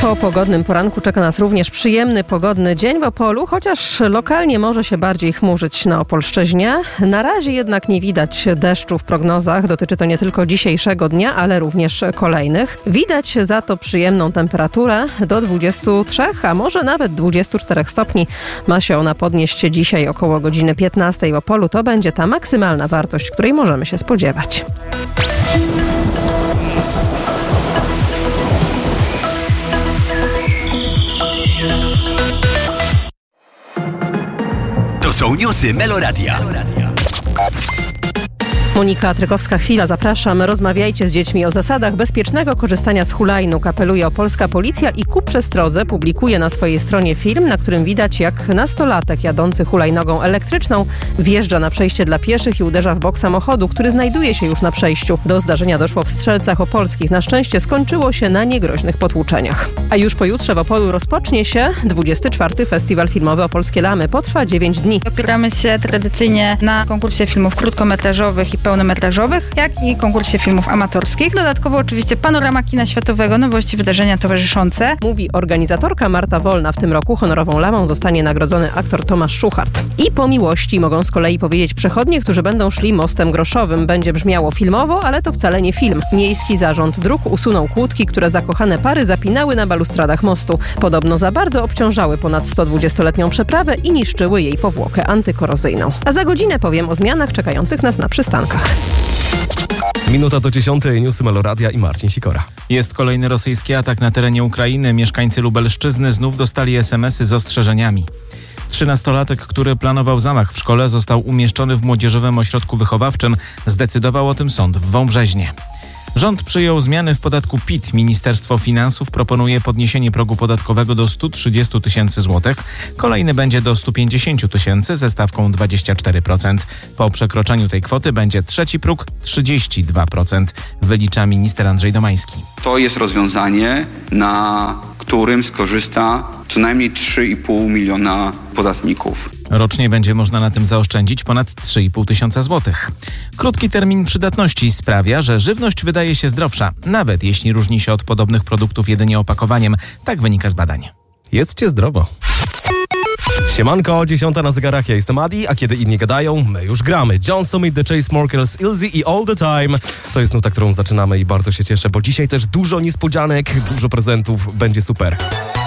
Po pogodnym poranku czeka nas również przyjemny, pogodny dzień w Opolu, chociaż lokalnie może się bardziej chmurzyć na Opolszczyźnie. Na razie jednak nie widać deszczu w prognozach. Dotyczy to nie tylko dzisiejszego dnia, ale również kolejnych. Widać za to przyjemną temperaturę do 23, a może nawet 24 stopni. Ma się ona podnieść dzisiaj około godziny 15 w Opolu. To będzie ta maksymalna wartość, której możemy się spodziewać. To są newsy Meloradia. Monika Trykowska-Chwila, zapraszam. Rozmawiajcie z dziećmi o zasadach bezpiecznego korzystania z hulajnóg. Apeluje opolska policja i ku przestrodze publikuje na swojej stronie film, na którym widać, jak nastolatek jadący hulajnogą elektryczną wjeżdża na przejście dla pieszych i uderza w bok samochodu, który znajduje się już na przejściu. Do zdarzenia doszło w Strzelcach Opolskich. Na szczęście skończyło się na niegroźnych potłuczeniach. A już pojutrze w Opolu rozpocznie się 24. Festiwal Filmowy Opolskie Lamy. Potrwa 9 dni. Opieramy się tradycyjnie na konkursie filmów krótkometrażowych i pełnometrażowych, jak i konkursie filmów amatorskich. Dodatkowo oczywiście panorama kina światowego, nowości, wydarzenia towarzyszące. Mówi organizatorka Marta Wolna. W tym roku honorową lamą zostanie nagrodzony aktor Tomasz Szuchart. I po miłości mogą z kolei powiedzieć przechodnie, którzy będą szli mostem groszowym. Będzie brzmiało filmowo, ale to wcale nie film. Miejski Zarząd Dróg usunął kłódki, które zakochane pary zapinały na balustradach mostu. Podobno za bardzo obciążały ponad 120-letnią przeprawę i niszczyły jej powłokę antykorozyjną. A za godzinę powiem o zmianach czekających nas na przystankach. Minuta do 10. Newsy Meloradia i Marcin Sikora. Jest kolejny rosyjski atak na terenie Ukrainy. Mieszkańcy Lubelszczyzny znów dostali SMS-y z ostrzeżeniami. 13-latek, który planował zamach w szkole, został umieszczony w młodzieżowym ośrodku wychowawczym. Zdecydował o tym sąd w Wąbrzeźnie. Rząd przyjął zmiany w podatku PIT. Ministerstwo Finansów proponuje podniesienie progu podatkowego do 130 tysięcy złotych. Kolejny będzie do 150 tysięcy ze stawką 24%. Po przekroczeniu tej kwoty będzie trzeci próg 32%, wylicza minister Andrzej Domański. To jest rozwiązanie, na którym skorzysta co najmniej 3,5 miliona podatników. Rocznie będzie można na tym zaoszczędzić ponad 3,5 tysiąca złotych. Krótki termin przydatności sprawia, że żywność wydaje się zdrowsza, nawet jeśli różni się od podobnych produktów jedynie opakowaniem. Tak wynika z badań. Jedzcie zdrowo. Siemanko, 10 na zegarach, ja jestem Adi, a kiedy inni gadają, my już gramy. John Summit, The Chainsmokers, Ilzy i All The Time. To jest nuta, którą zaczynamy i bardzo się cieszę, bo dzisiaj też dużo niespodzianek, dużo prezentów, będzie super.